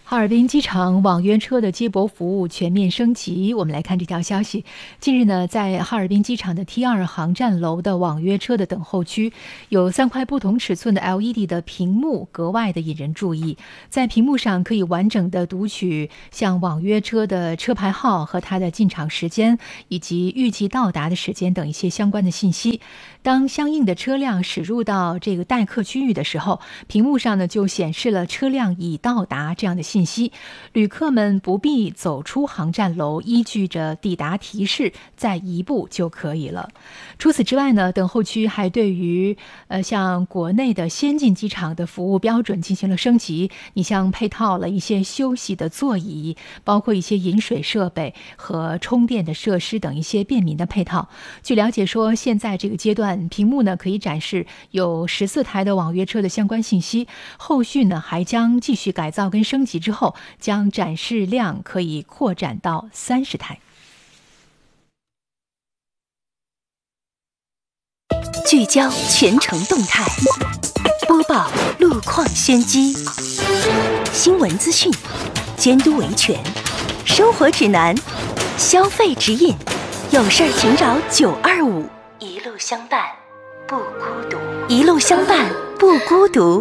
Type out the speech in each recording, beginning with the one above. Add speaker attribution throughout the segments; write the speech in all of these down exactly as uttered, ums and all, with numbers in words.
Speaker 1: 哈尔滨机场网约车的接驳服务全面升级。我们来看这条消息。近日呢，在哈尔滨机场的 T 二 航站楼的网约车的等候区，有三块不同尺寸的 L E D 的屏幕，格外的引人注意。在屏幕上可以完整的读取像网约车的车牌号和它的进场时间，以及预计到达的时间等一些相关的信息。当相应的车辆驶入到这个待客区域的时候，屏幕上呢就显示了车辆已到达这样的信息，旅客们不必走出航站楼，依据着抵达提示再移步就可以了。除此之外呢，等候区还对于呃像国内的先进机场的服务标准进行了升级。你像配套了一些休息的座椅，包括一些饮水设备和充电的设施等一些便民的配套。据了解说，现在这个阶段屏幕呢可以展示有十四台的网约车的相关信息，后续呢还将继续改造跟升级之后，将展示量可以扩展到三十台。
Speaker 2: 聚焦全程动态，播报路况先机，新闻资讯，监督维权，生活指南，消费指引，有事儿请找九二五，一路相伴不孤独，一路相伴不孤独。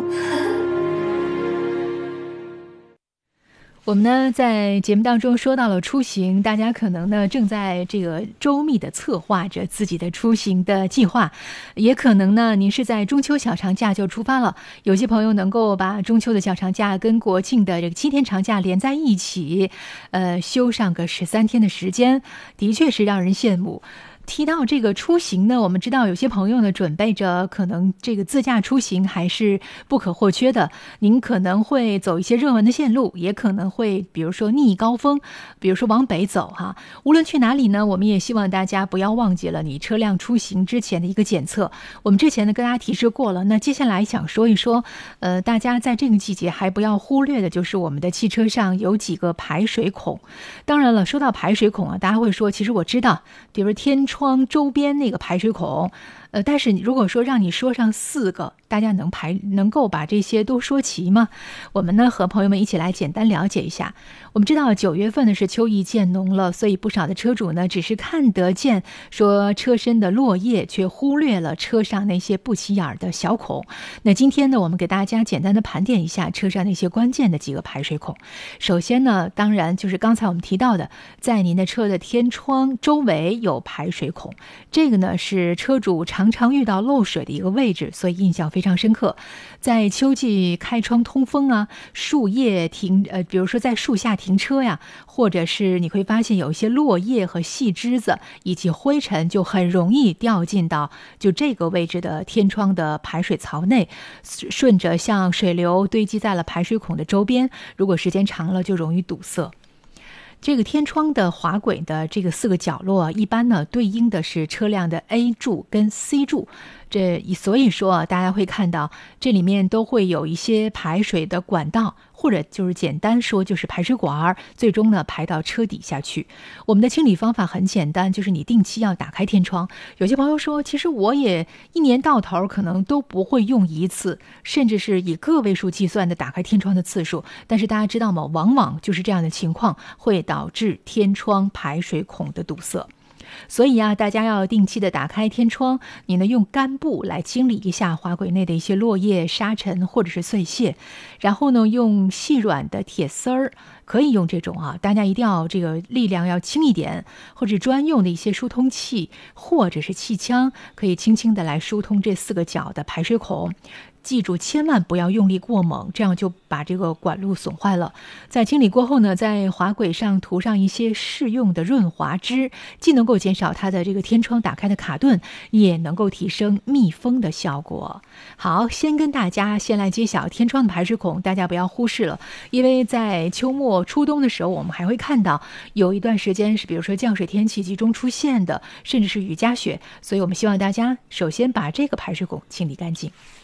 Speaker 1: 我们呢在节目当中说到了出行，大家可能呢正在这个周密的策划着自己的出行的计划，也可能呢您是在中秋小长假就出发了，有些朋友能够把中秋的小长假跟国庆的这个七天长假连在一起，呃休上个十三天的时间，的确是让人羡慕。提到这个出行呢，我们知道有些朋友呢准备着可能这个自驾出行还是不可或缺的。您可能会走一些热门的线路，也可能会比如说逆高峰，比如说往北走哈。无论去哪里呢，我们也希望大家不要忘记了你车辆出行之前的一个检测。我们之前呢跟大家提示过了，那接下来想说一说，呃，大家在这个季节还不要忽略的就是我们的汽车上有几个排水孔。当然了，说到排水孔啊，大家会说，其实我知道，比如天窗窗周边那个排水孔，呃，但是如果说让你说上四个，大家能排能够把这些都说齐吗？我们呢和朋友们一起来简单了解一下。我们知道九月份呢是秋意渐浓了，所以不少的车主呢只是看得见说车身的落叶，却忽略了车上那些不起眼的小孔。那今天呢，我们给大家简单的盘点一下车上那些关键的几个排水孔。首先呢，当然就是刚才我们提到的，在您的车的天窗周围有排水孔，这个呢是车主常常遇到漏水的一个位置，所以印象非常深刻。在秋季开窗通风啊，树叶停呃，比如说在树下停车呀，或者是你会发现有一些落叶和细枝子以及灰尘就很容易掉进到就这个位置的天窗的排水槽内，顺着像水流堆积在了排水孔的周边，如果时间长了就容易堵塞。这个天窗的滑轨的这个四个角落，一般呢对应的是车辆的 A 柱跟 C 柱，这所以说啊，大家会看到这里面都会有一些排水的管道，或者就是简单说就是排水管，最终呢排到车底下去。我们的清理方法很简单，就是你定期要打开天窗。有些朋友说，其实我也一年到头可能都不会用一次，甚至是以个位数计算的打开天窗的次数，但是大家知道吗？往往就是这样的情况会导致天窗排水孔的堵塞。所以啊，大家要定期的打开天窗，你呢用干布来清理一下滑轨内的一些落叶、沙尘或者是碎屑，然后呢用细软的铁丝儿，可以用这种啊，大家一定要这个力量要轻一点，或者专用的一些疏通器或者是气枪，可以轻轻的来疏通这四个角的排水孔。记住，千万不要用力过猛，这样就把这个管路损坏了。在清理过后呢，在滑轨上涂上一些适用的润滑脂，既能够减少它的这个天窗打开的卡顿，也能够提升密封的效果。好，先跟大家先来揭晓天窗的排水孔，大家不要忽视了，因为在秋末初冬的时候，我们还会看到有一段时间是比如说降水天气集中出现的，甚至是雨夹雪，所以我们希望大家首先把这个排水孔清理干净。